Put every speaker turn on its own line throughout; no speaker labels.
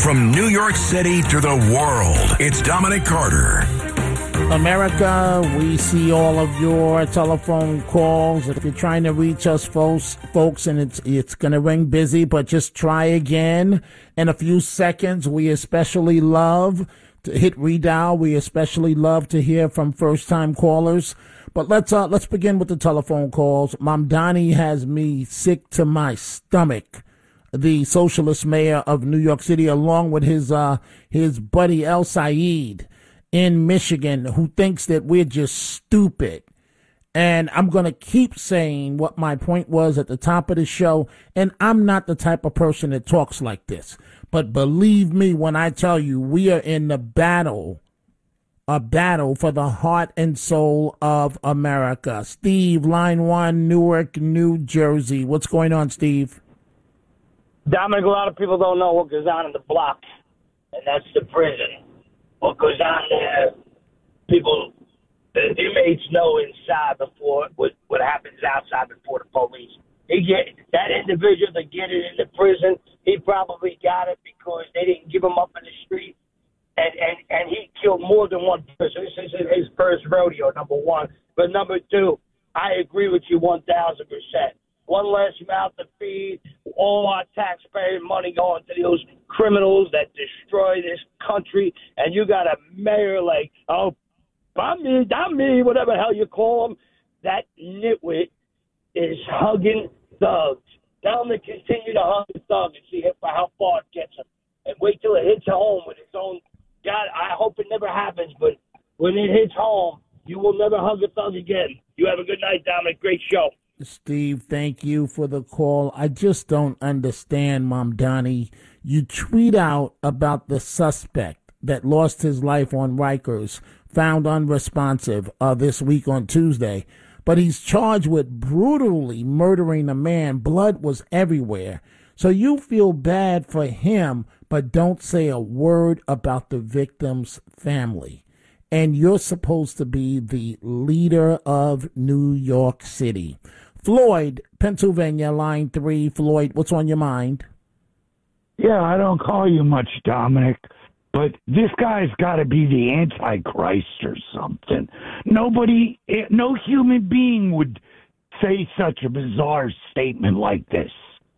From New York City to the world, it's Dominic Carter.
America, we see all of your telephone calls. If you're trying to reach us, folks, and it's going to ring busy, but just try again in a few seconds. We especially love to hit redial. We especially love to hear from first-time callers. But let's begin with the telephone calls. Mamdani has me sick to my stomach. The socialist mayor of New York City, along with his buddy El Said in Michigan, who thinks that we're just stupid. And I'm going to keep saying what my point was at the top of the show. And I'm not the type of person that talks like this. But believe me when I tell you, we are in a battle for the heart and soul of America. Steve, line 1, Newark, New Jersey. What's going on, Steve?
Dominic, a lot of people don't know what goes on in the block, and that's the prison. What goes on there, the inmates know inside before what happens outside before the police. That individual that get it in the prison, he probably got it because they didn't give him up in the street, and he killed more than one person. This is his first rodeo, number one. But number two, I agree with you 1,000%. One less mouth to feed, all our taxpayer money going to those criminals that destroy this country, and you got a mayor like, I'm me, whatever the hell you call him. That nitwit is hugging thugs. Tell him to continue to hug the thug and see how far it gets him. And wait till it hits home with its own. God, I hope it never happens, but when it hits home, you will never hug a thug again. You have a good night, Dominic. Great show.
Steve, thank you for the call. I just don't understand, Mamdani. You tweet out about the suspect that lost his life on Rikers, found unresponsive this week on Tuesday, but he's charged with brutally murdering a man. Blood was everywhere. So you feel bad for him, but don't say a word about the victim's family. And you're supposed to be the leader of New York City. Floyd, Pennsylvania, line 3. Floyd, what's on your mind?
Yeah, I don't call you much, Dominic, but this guy's got to be the Antichrist or something. No human being would say such a bizarre statement like this.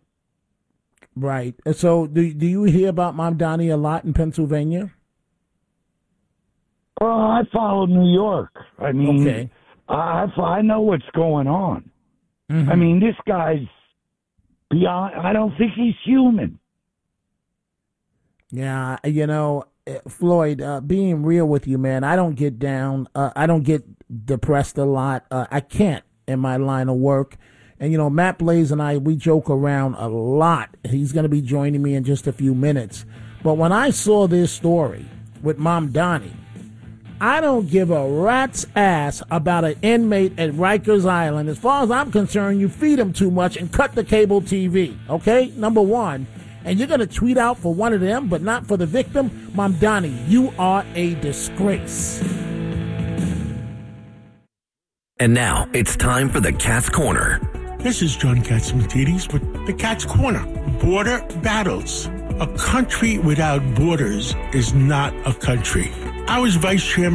Right. So do you hear about Mamdani a lot in Pennsylvania?
Well, I follow New York. I mean,
okay.
I know what's going on. Mm-hmm. I mean, this guy's beyond. I don't think he's human.
Yeah, Floyd, being real with you, man, I don't get down. I don't get depressed a lot. I can't in my line of work. And, Matt Blaze and I, we joke around a lot. He's going to be joining me in just a few minutes. But when I saw this story with Mamdani, I don't give a rat's ass about an inmate at Rikers Island. As far as I'm concerned, you feed him too much and cut the cable TV, okay? Number one. And you're going to tweet out for one of them, but not for the victim? Mamdani, you are a disgrace.
And now it's time for the Cat's Corner.
This is John Catsimatidis with the Cat's Corner. Border battles. A country without borders is not a country. I was vice chairman